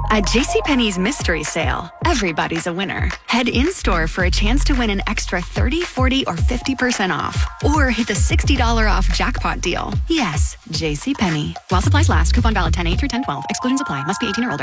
At JCPenney's Mystery Sale, everybody's a winner. Head in-store for a chance to win an extra 30, 40, or 50% off. Or hit the $60 off jackpot deal. Yes, JCPenney. While supplies last, coupon valid 10/8 through 10/12. Exclusions apply. Must be 18 or older.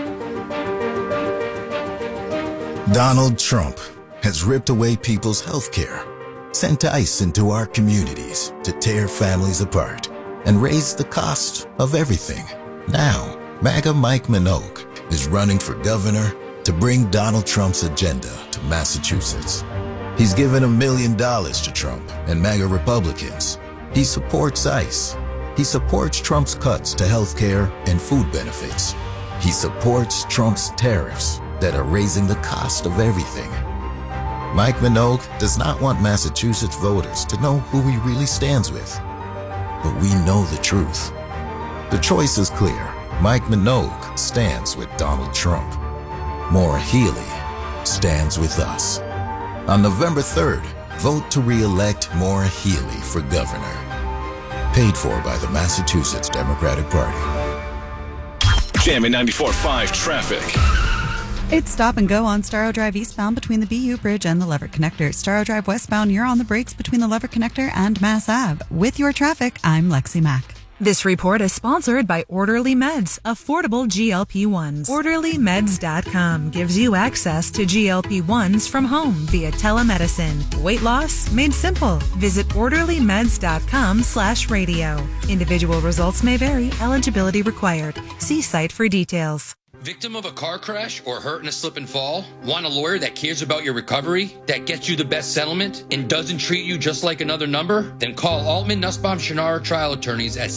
Donald Trump has ripped away people's health care, sent ICE into our communities to tear families apart, and raise the cost of everything. Now, MAGA Mike Minogue is running for governor to bring Donald Trump's agenda to Massachusetts. He's given $1 million to Trump and MAGA Republicans. He supports ICE. He supports Trump's cuts to health care and food benefits. He supports Trump's tariffs that are raising the cost of everything. Mike Minogue does not want Massachusetts voters to know who he really stands with. But we know the truth. The choice is clear. Mike Minogue stands with Donald Trump. Maura Healey stands with us. On November 3rd, vote to re-elect Maura Healey for governor. Paid for by the Massachusetts Democratic Party. Jammin' 94.5 traffic. It's stop and go on Starro Drive eastbound between the BU Bridge and the Leverett Connector. Starro Drive westbound, you're on the brakes between the Leverett Connector and Mass Ave. With your traffic, I'm Lexi Mack. This report is sponsored by Orderly Meds, affordable GLP-1s. OrderlyMeds.com gives you access to GLP-1s from home via telemedicine. Weight loss made simple. Visit OrderlyMeds.com/radio. Individual results may vary. Eligibility required. See site for details. Victim of a car crash or hurt in a slip and fall? Want a lawyer that cares about your recovery, that gets you the best settlement, and doesn't treat you just like another number? Then call Altman, Nussbaum, Shannara Trial Attorneys at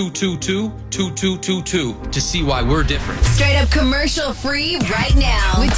617-222-2222 to see why we're different. Straight up commercial free right now with